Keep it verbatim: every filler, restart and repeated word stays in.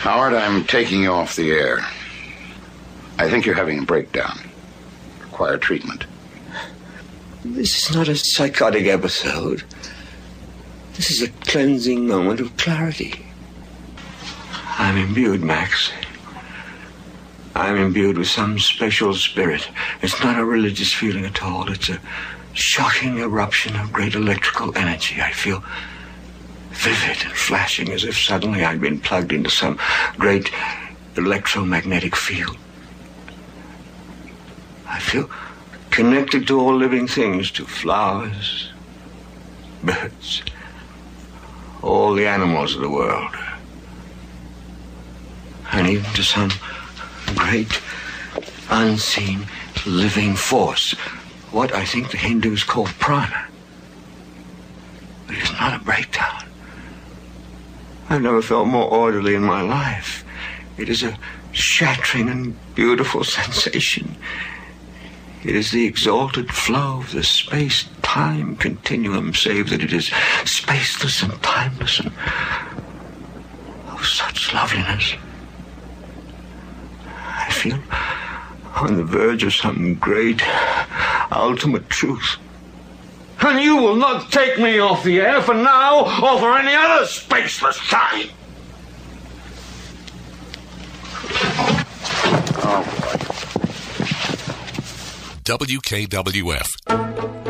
Howard, I'm taking you off the air. I think you're having a breakdown. Require treatment. This is not a psychotic episode. This is a cleansing moment of clarity. I'm imbued, Max. I'm imbued with some special spirit. It's not a religious feeling at all. It's a shocking eruption of great electrical energy. I feel vivid and flashing, as if suddenly I'd been plugged into some great electromagnetic field. I feel connected to all living things, to flowers, birds, all the animals of the world, and even to some great, unseen, living force, what I think the Hindus call prana. But it's not a breakdown. I've never felt more orderly in my life. It is a shattering and beautiful sensation. It is the exalted flow of the space-time continuum, save that it is spaceless and timeless and of such loveliness. I feel on the verge of some great, ultimate truth. And you will not take me off the air for now or for any other spaceless time. Oh. W K W F